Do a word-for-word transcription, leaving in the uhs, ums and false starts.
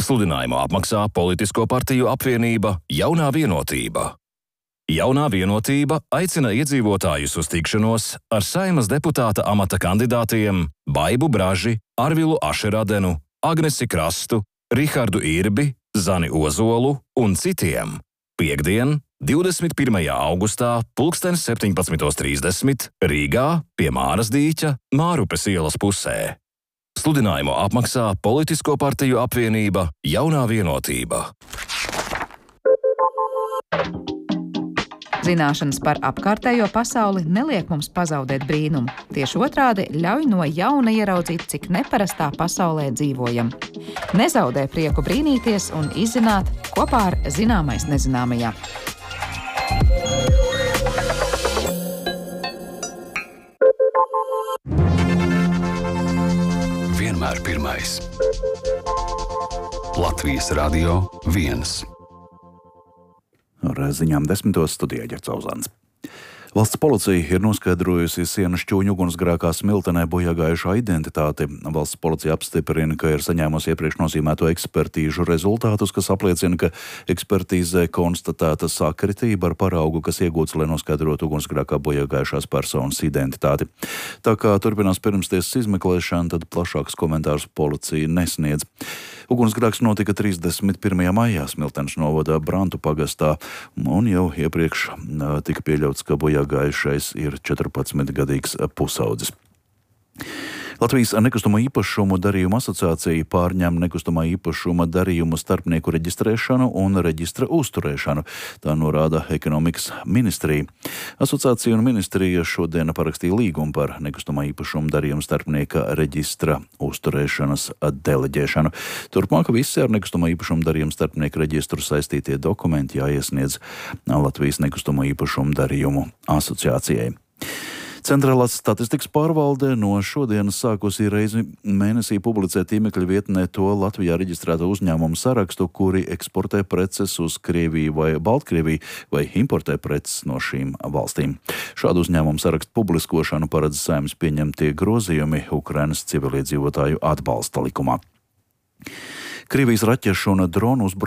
Sludinājumu apmaksā Politisko partiju apvienība Jaunā vienotība. Jaunā vienotība aicina iedzīvotājus uz tikšanos ar Saeimas deputāta amata kandidātiem Baibu Braži, Arvilu Ašeradenu, Agnesi Krastu, Rihardu Irbi, Zani Ozolu un citiem. Piektdien, divdesmit pirmajā augustā, pulksten septiņpadsmit trīsdesmit Rīgā pie Māras dīķa, Mārupes ielas pusē. Sludinājumu apmaksā Politisko partiju apvienība Jaunā vienotība. Zināšanas par apkārtējo pasauli neliek mums pazaudēt brīnumu. Tieši otrādi ļauj no jauna ieraudzīt, cik neparastā pasaulē dzīvojam. Nezaudē prieku brīnīties un izzināt kopā ar zināmais nezināmajā. Vienmēr pirmais. Latvijas Radio viens. Ar ziņām desmitos studijā Ģerts Auzāns. Valsts policija ir noskaidrojusi sienu šķūņu ugunsgrēkā Smiltenē bojāgājušo identitāti. Valsts policija apstiprina, ka ir saņēmusi iepriekš nozīmēto ekspertīžu rezultātus, kas apliecina, ka ekspertīzē konstatēta sakritība ar paraugu, kas iegūts, lai noskaidrotu ugunsgrēkā bojāgājušās personas identitāti. Tā kā turpinās pirmstiesas izmeklēšana, tad plašāks komentārs policija nesniedz. Ugunsgrēks notika trīsdesmit pirmajā maijā Smiltenes novada Brantu pagastā, un jau iepriekš tika pieļauts, ka bojāgājušais ir četrpadsmitgadīgs pusaudzis. Latvijas nekustamo īpašumu darījumu asociācija pārņem nekustamā īpašuma darījumu starpnieku reģistrēšanu un reģistra uzturēšanu. Tā norāda ekonomikas ministrija. Asociācija un ministrija šodien parakstīja līgumu par nekustamā īpašuma darījumu starpnieka reģistra uzturēšanas deleģēšanu. Turpmāk visi ar nekustamā īpašuma darījumu starpnieku reģistru saistītie dokumenti jāiesniedz Latvijas nekustamo īpašumu darījumu asociācijai. Centrālās statistikas pārvalde no šodienas sākusi reizi mēnesī publicēt tīmekļa vietnē to Latvijā reģistrēto uzņēmumu sarakstu, kuri eksportē preces uz Krieviju vai Baltkrieviju vai importē preces no šīm valstīm. Šādu uzņēmumu sarakstu publiskošanu paredz Saeimas pieņemtie grozījumi Ukrainas civiliedzīvotāju atbalsta likumā. Krievijas raķešu un dronu uzbrukumu